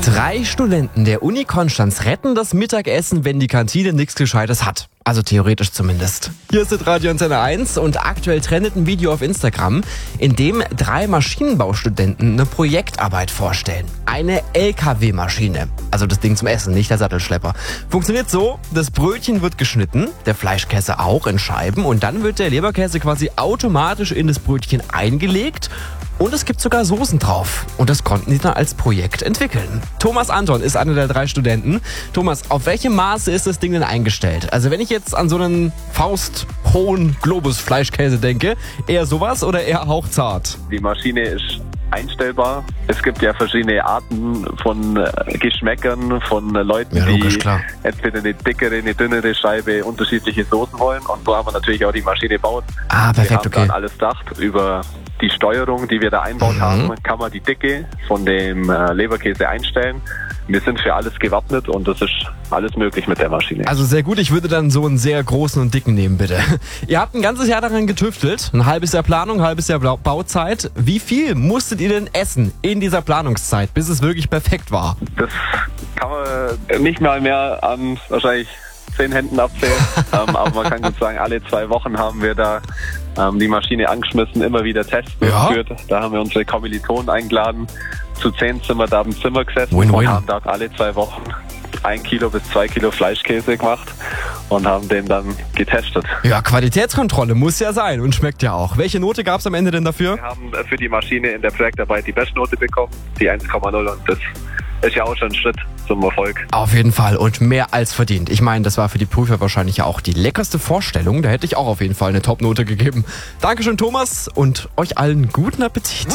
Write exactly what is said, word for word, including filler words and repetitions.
Drei Studenten der Uni Konstanz retten das Mittagessen, wenn die Kantine nichts Gescheites hat. Also theoretisch zumindest. Hier ist Radio Antenne eins und aktuell trendet ein Video auf Instagram, in dem drei Maschinenbaustudenten eine Projektarbeit vorstellen. Eine L K W-Maschine. Also das Ding zum Essen, nicht der Sattelschlepper. Funktioniert so, das Brötchen wird geschnitten, der Fleischkäse auch in Scheiben und dann wird der Leberkäse quasi automatisch in das Brötchen eingelegt. Und es gibt sogar Soßen drauf. Und das konnten die dann als Projekt entwickeln. Thomas Anton ist einer der drei Studenten. Thomas, auf welchem Maße ist das Ding denn eingestellt? Also wenn ich jetzt an so einen fausthohen Globus-Fleischkäse denke, eher sowas oder eher hauchzart? Die Maschine ist einstellbar. Es gibt ja verschiedene Arten von äh, Geschmäckern, von äh, Leuten, ja, logisch, die klar. entweder eine dickere, eine dünnere Scheibe, unterschiedliche Soßen wollen. Und so haben wir natürlich auch die Maschine gebaut. Ah, perfekt, wir haben okay. dann alles gedacht über die Steuerung, die wir da einbaut Mhm. haben, kann man die Dicke von dem äh, Leberkäse einstellen. Wir sind für alles gewappnet und das ist alles möglich mit der Maschine. Also sehr gut, ich würde dann so einen sehr großen und dicken nehmen, bitte. Ihr habt ein ganzes Jahr daran getüftelt, ein halbes Jahr Planung, ein halbes Jahr Bauzeit. Wie viel musstet ihr denn essen in dieser Planungszeit, bis es wirklich perfekt war? Das kann man nicht mal mehr an wahrscheinlich zehn Händen abzählen, ähm, aber man kann gut sagen, alle zwei Wochen haben wir da ähm, die Maschine angeschmissen, immer wieder Tests Ja. geführt. Da haben wir unsere Kommilitonen eingeladen. Zu zehn sind wir da im Zimmer gesessen Win, win. und haben dort alle zwei Wochen ein Kilo bis zwei Kilo Fleischkäse gemacht und haben den dann getestet. Ja, Qualitätskontrolle muss ja sein und schmeckt ja auch. Welche Note gab es am Ende denn dafür? Wir haben für die Maschine in der Projektarbeit die Bestnote bekommen, die eins Komma null, und das ist ja auch schon ein Schritt zum Erfolg. Auf jeden Fall und mehr als verdient. Ich meine, das war für die Prüfer wahrscheinlich ja auch die leckerste Vorstellung. Da hätte ich auch auf jeden Fall eine Top-Note gegeben. Dankeschön, Thomas, und euch allen guten Appetit.